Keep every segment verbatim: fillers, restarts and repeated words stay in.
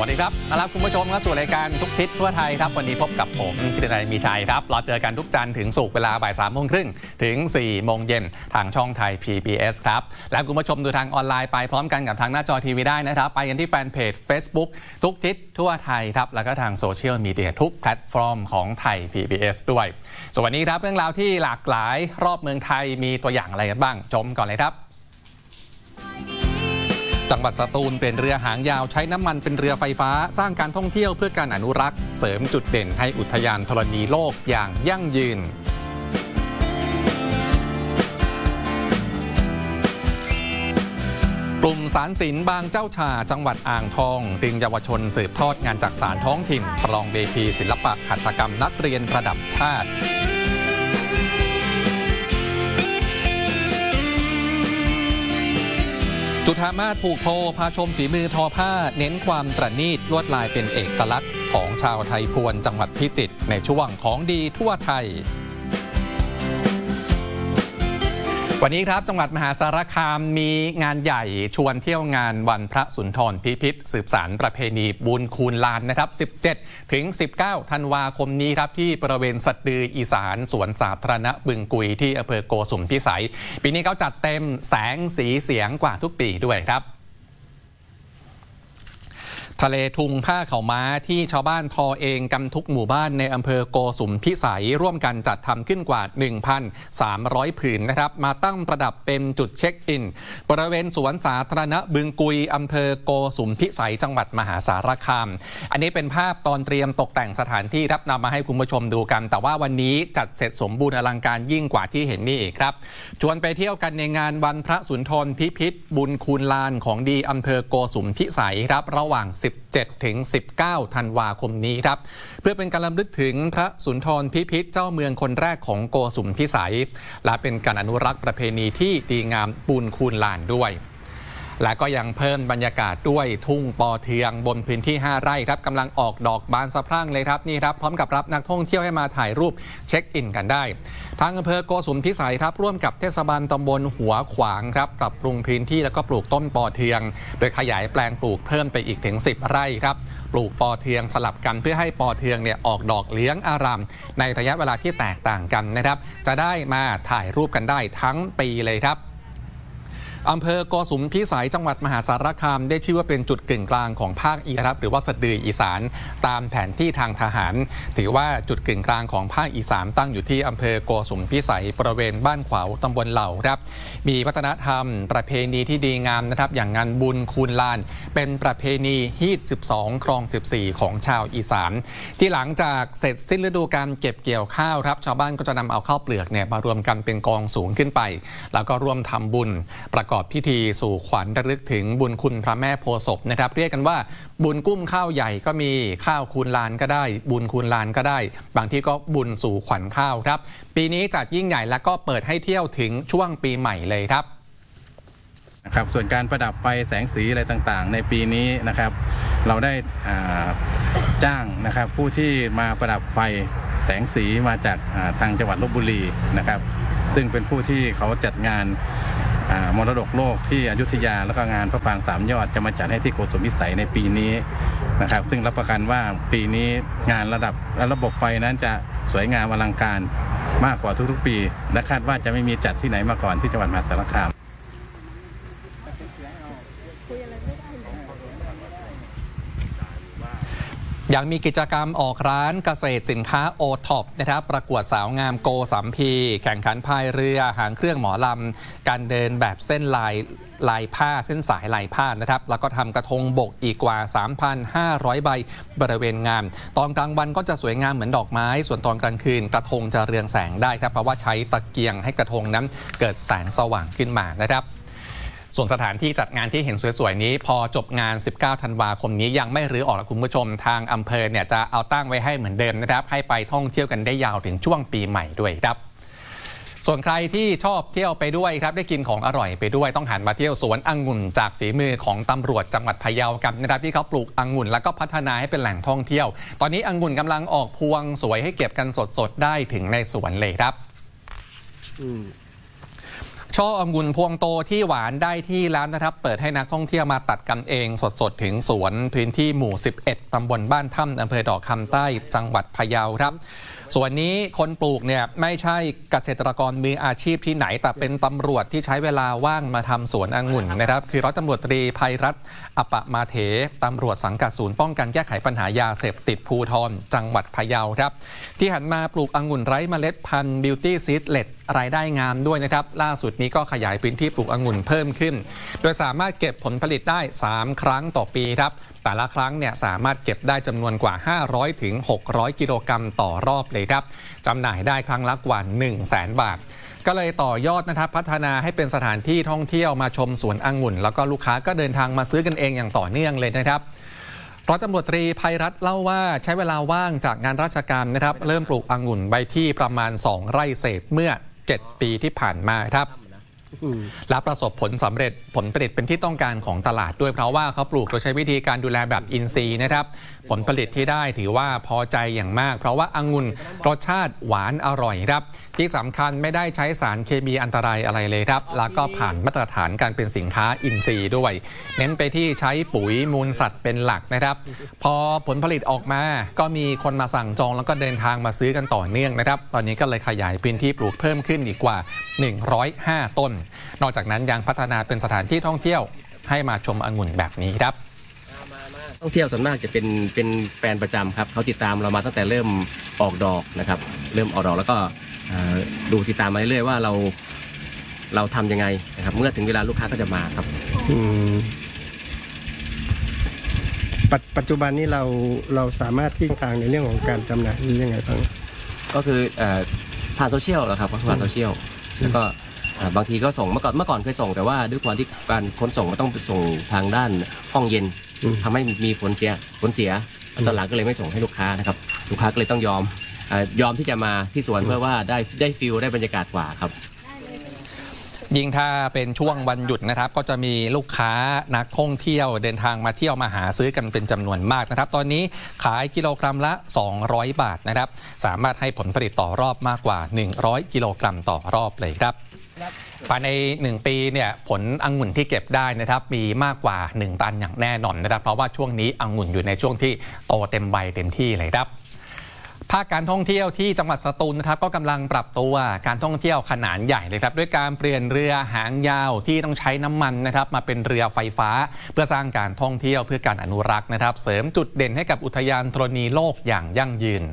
วัสดีครับต้อนรับคุณผู้ชมเข้าสู่รายการทุกทิศทั่วไทยครับวันนี้พบกับผมจิตรนัยมีชัยครับเราเจอกันทุกจันทร์ถึงศุกร์เวลาบ่ายสามโมงครึ่งถึงสี่โมงเย็นทางช่องไทย พี บี เอส ครับและคุณผู้ชมดูทางออนไลน์ไปพร้อมกันกับทางหน้าจอทีวีได้นะครับไปกันที่แฟนเพจ Facebook ทุกทิศทั่วไทยครับแล้วก็ทางโซเชียลมีเดียทุกแพลตฟอร์มของไทย พี บี เอส ด้วยส่วนวันนี้ครับเรื่องราวที่หลากหลายรอบเมืองไทยมีตัวอย่างอะไรกันบ้างชมก่อนเลยครับจังหวัดสตูลเปลี่ยนเรือหางยาวใช้น้ำมันเป็นเรือไฟฟ้าสร้างการท่องเที่ยวเพื่อการอนุรักษ์เสริมจุดเด่นให้อุทยานธรณีโลกอย่างยั่งยืนกลุ่มสารศิลป์บางเจ้าฉ่าจังหวัดอ่างทองดึงเยาวชนสืบทอดงานจักสานท้องถิ่นประลองเวทีศิลปะหัตถกรรมนักเรียนระดับชาติจุฑามาศผูกโพพาชมฝีมือทอผ้าเน้นความประณีตลวดลายเป็นเอกลักษณ์ของชาวไทยพวนจังหวัดพิจิตรในช่วงของดีทั่วไทยวันนี้ครับจังหวัดมหาสารคามมีงานใหญ่ชวนเที่ยวงานวันพระสุนทรพิพิธสืบสานประเพณีบุญคูณลานนะครับสิบเจ็ดถึงสิบเก้าธันวาคมนี้ครับที่บริเวณสะดืออีสานสวนสาธารณะบึงกุยที่อำเภอโกสุมพิสัยปีนี้เขาจัดเต็มแสงสีเสียงกว่าทุกปีด้วยครับทะเลทุงผ้าเข่าม้าที่ชาวบ้านทอเองกันทุกหมู่บ้านในอำเภอโกสุมพิสัยร่วมกันจัดทำขึ้นกว่า หนึ่งพันสามร้อย ผืนนะครับมาตั้งประดับเป็นจุดเช็คอินบริเวณสวนสาธารณะบึงกุยอำเภอโกสุมพิสัยจังหวัดมหาสารคามอันนี้เป็นภาพตอนเตรียมตกแต่งสถานที่ครับนำมาให้คุณผู้ชมดูกันแต่ว่าวันนี้จัดเสร็จสมบูรณ์อลังการยิ่งกว่าที่เห็นนี่เองครับชวนไปเที่ยวกันในงานวันพระสุนทรพิพิธบุญคูณลานของดีอำเภอโกสุมพิสัยครับระหว่างสิบเจ็ดถึงสิบเก้าธันวาคมนี้ครับเพื่อเป็นการรำลึกถึงพระสุนทรพิพิธเจ้าเมืองคนแรกของโกสุมพิสัยและเป็นการอนุรักษ์ประเพณีที่ดีงามบุญคูณลานด้วยและก็ยังเพิ่มบรรยากาศด้วยทุ่งปอเทืองบนพื้นที่ห้าไร่ครับกำลังออกดอกบานสะพรั่งเลยครับนี่ครับพร้อมกับรับนักท่องเที่ยวให้มาถ่ายรูปเช็คอินกันได้ทางอำเภอโกสุมพิสัยครับร่วมกับเทศบาลตำบลหัวขวางครับปรับปรุงพื้นที่แล้วก็ปลูกต้นปอเทืองโดยขยายแปลงปลูกเพิ่มไปอีกถึงสิบไร่ครับปลูกปอเทืองสลับกันเพื่อให้ปอเทืองเนี่ยออกดอกเหลืองอารามในระยะเวลาที่แตกต่างกันนะครับจะได้มาถ่ายรูปกันได้ทั้งปีเลยครับอำเภอโกสุมพิสัยจังหวัดมหาสารคามได้ชื่อว่าเป็นจุดกึ่งกลางของภาคอีสานหรือว่าสะดืออีสานตามแผนที่ทางทหารถือว่าจุดกึ่งกลางของภาคอีสานตั้งอยู่ที่อำเภอโกสุมพิสัยบริเวณบ้านขวาวตำบลเหล่าครับมีวัฒนธรรมประเพณีที่ดีงามนะครับอย่างงานบุญคูณลานเป็นประเพณีฮีทสิบสองครองสิบสี่ของชาวอีสานที่หลังจากเสร็จสิ้นฤดูการเก็บเกี่ยวข้าวครับชาวบ้านก็จะนำเอาข้าวเปลือกเนี่ยมารวมกันเป็นกองสูงขึ้นไปแล้วก็ร่วมทำบุญประกอบพิธีสู่ขวัญระลึกถึงบุญคุณพระแม่โพธิ์ศพนะครับเรียกกันว่าบุญกุ้มข้าวใหญ่ก็มีข้าวคูณลานก็ได้บุญคูณลานก็ได้บางที่ก็บุญสู่ขวัญข้าวครับปีนี้จัดยิ่งใหญ่และก็เปิดให้เที่ยวถึงช่วงปีใหม่เลยครับนะครับส่วนการประดับไฟแสงสีอะไรต่างๆในปีนี้นะครับเราได้จ้างนะครับผู้ที่มาประดับไฟแสงสีมาจากทางจังหวัดลพบุรีนะครับซึ่งเป็นผู้ที่เขาจัดงานมรดกโลกที่อยุธยาแล้วก็งานพระปรางสามยอดจะมาจัดให้ที่โกสุมพิสัยในปีนี้นะครับซึ่งรับประกันว่าปีนี้งานระดับและระบบไฟนั้นจะสวยงามอลังการมากกว่าทุกๆปีและคาดว่าจะไม่มีจัดที่ไหนมาก่อนที่จังหวัดมหาสารคามยังมีกิจกรรมออกร้านเกษตรสินค้าโอท็อปนะครับประกวดสาวงามโกสัมพีแข่งขันพายเรือหางเครื่องหมอลำการเดินแบบเส้นลายลายผ้าเส้นสายลายผ้านะครับแล้วก็ทำกระทงบกอีกกว่า สามพันห้าร้อย ใบบริเวณงานตอนกลางวันก็จะสวยงามเหมือนดอกไม้ส่วนตอนกลางคืนกระทงจะเรืองแสงได้ครับเพราะว่าใช้ตะเกียงให้กระทงนั้นเกิดแสงสว่างขึ้นมานะครับส่วนสถานที่จัดงานที่เห็นสวยๆนี้พอจบงานสิบเก้าธันวาคมนี้ยังไม่รื้อออกนะคุณผู้ชมทางอำเภอเนี่ยจะเอาตั้งไว้ให้เหมือนเดิมนะครับให้ไปท่องเที่ยวกันได้ยาวถึงช่วงปีใหม่ด้วยครับส่วนใครที่ชอบเที่ยวไปด้วยครับได้กินของอร่อยไปด้วยต้องหันมาเที่ยวสวนองุ่นจากฝีมือของตำรวจจังหวัดพะเยากันนะครับที่เขาปลูกองุ่นแล้วก็พัฒนาให้เป็นแหล่งท่องเที่ยวตอนนี้องุ่นกำลังออกพวงสวยให้เก็บกันสดๆได้ถึงในสวนเลยครับช่อองุ่นพวงโตที่หวานได้ที่แล้วนะครับเปิดให้นักท่องเที่ยวมาตัดกันเองสดๆถึงสวนพื้นที่หมู่สิบเอ็ดตำบลบ้านถ้ำอำเภอดอกคำใต้จังหวัดพะเยาครับส่วนนี้คนปลูกเนี่ยไม่ใช่เกษตรกรมืออาชีพที่ไหนแต่เป็นตำรวจที่ใช้เวลาว่างมาทำสวนองุ่นนะครับคือร้อยตำรวจตรีภัยรัตน์อปะมาเถตำรวจสังกัดศูนย์ป้องกันแก้ไขปัญหายาเสพติดภูธรจังหวัดพะเยาครับที่หันมาปลูกองุ่นไร้เมล็ดพันธุ์บิวตี้ซีดเลดรายได้งามด้วยนะครับล่าสุดนี้ก็ขยายพื้นที่ปลูกองุ่นเพิ่มขึ้นโดยสามารถเก็บผลผลิตได้สามครั้งต่อปีครับแต่ละครั้งเนี่ยสามารถเก็บได้จำนวนกว่าห้าร้อยถึงหกร้อยกิโลกรัมต่อรอบเลยครับจำหน่ายได้ครั้งละกว่า หนึ่งแสน บาทก็เลยต่อยอดนะครับพัฒนาให้เป็นสถานที่ท่องเที่ยวมาชมสวนองุ่นแล้วก็ลูกค้าก็เดินทางมาซื้อกันเองอย่างต่อเนื่องเลยนะครับร้อยตำรวจตรีภัยรัตน์เล่าว่าใช้เวลาว่างจากงานราชการนะครับเริ่มปลูกองุ่นใบที่ประมาณสองไร่เศษเมื่อเจ็ดปีที่ผ่านมาครับและประสบผลสำเร็จผลผลิตเป็นที่ต้องการของตลาดด้วยเพราะว่าเขาปลูกโดยใช้วิธีการดูแลแบบอินทรีย์นะครับผลผลิตที่ได้ถือว่าพอใจอย่างมากเพราะว่าองุ่นรสชาติหวานอร่อยครับที่สำคัญไม่ได้ใช้สารเคมีอันตรายอะไรเลยครับแล้วก็ผ่านมาตรฐานการเป็นสินค้าอินทรีย์ด้วยเน้นไปที่ใช้ปุ๋ยมูลสัตว์เป็นหลักนะครับพอผลผลิตออกมาก็มีคนมาสั่งจองแล้วก็เดินทางมาซื้อกันต่อเนื่องนะครับตอนนี้ก็เลยขยายพื้นที่ปลูกเพิ่มขึ้นอีกกว่าหนึ่งร้อยห้าต้นนอกจากนั้นยังพัฒนาเป็นสถานที่ท่องเที่ยวให้มาชมองุ่นแบบนี้ครับท่องเที่ยวส่วนมากจะเป็นเป็นแฟนประจำครับเขาติดตามเรามาตั้งแต่เริ่มออกดอกนะครับเริ่มออกดอกแล้วก็ดูติดตามมาเรื่อยๆว่าเราเราทำยังไงนะครับเมื่อถึงเวลาลูกค้าก็จะมาครับปัจจุบันนี้เราเราสามารถที่ทางในเรื่องของการจำหน่ายนี้ยังไงบ้างก็คือผ่านโซเชียลนะครับผ่านโซเชียลแล้วก็บางทีก็ส่งเมื่อก่อนเมื่อก่อนเคยส่งแต่ว่าด้วยความที่การขนส่งมันต้องส่งทางด้านห้องเย็นทำให้มีผลเสียผลเสียตอนหลังก็เลยไม่ส่งให้ลูกค้านะครับลูกค้าก็เลยต้องยอมยอมที่จะมาที่สวนเพื่อว่าได้ได้ฟิลได้บรรยากาศกว่าครับยิ่งถ้าเป็นช่วงวันหยุดนะครับก็จะมีลูกค้านักท่องเที่ยวเดินทางมาเที่ยวมาหาซื้อกันเป็นจำนวนมากนะครับตอนนี้ขายกิโลกรัมละสองร้อยบาทนะครับสามารถให้ผลผลิตต่อรอบมากกว่าหนึ่งร้อยกิโลกรัมต่อรอบเลยครับภายในหนึ่งปีเนี่ยผลองุ่นที่เก็บได้นะครับมีมากกว่าหนึ่งตันอย่างแน่นอนนะครับเพราะว่าช่วงนี้องุ่นอยู่ในช่วงที่โตเต็มใบเต็มที่เลยครับภาคการท่องเที่ยวที่จังหวัดสตูลนะครับก็กำลังปรับตัวการท่องเที่ยวขนาดใหญ่เลยครับด้วยการเปลี่ยนเรือหางยาวที่ต้องใช้น้ำมันนะครับมาเป็นเรือไฟฟ้าเพื่อสร้างการท่องเที่ยวเพื่อการอนุรักษ์นะครับเสริมจุดเด่นให้กับอุทยานธรณีโลกอย่างยั่งยืน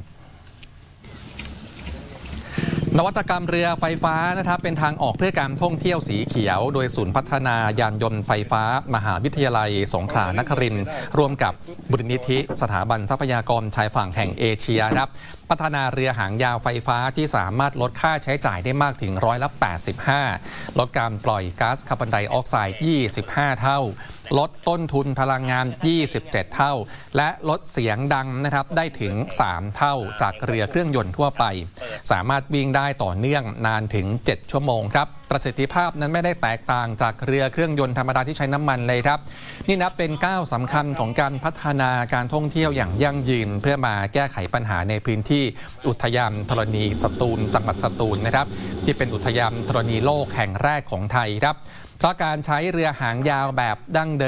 นวัตกรรมเรือไฟฟ้านะครับเป็นทางออกเพื่อการท่องเที่ยวสีเขียวโดยศูนย์พัฒนายานยนต์ไฟฟ้ามหาวิทยาลัยสงขลานครินทร์ร่วมกับมูลนิธิสถาบันทรัพยากรชายฝั่งแห่งเอเชียครับพัฒนาเรือหางยาวไฟฟ้าที่สามารถลดค่าใช้จ่ายได้มากถึงร้อยละแปดสิบห้าลดการปล่อยก๊าซคาร์บอนไดออกไซด์ยี่สิบห้าเท่าลดต้นทุนพลังงานยี่สิบเจ็ดเท่าและลดเสียงดังนะครับได้ถึงสามเท่าจากเรือเครื่องยนต์ทั่วไปสามารถวิ่งได้ต่อเนื่องนานถึงเจ็ดชั่วโมงครับประสิทธิภาพนั้นไม่ได้แตกต่างจากเรือเครื่องยนต์ธรรมดาที่ใช้น้ำมันเลยครับนี่นับเป็นก้าวสำคัญของการพัฒนาการท่องเที่ยวอย่างยั่งยืนเพื่อมาแก้ไขปัญหาในพื้นที่อุทยานธรณีสตูลจังหวัดสตูลนะครับที่เป็นอุทยานธรณีโลกแห่งแรกของไทยครับเพราะการใช้เรือหางยาวแบบดั้งเดิม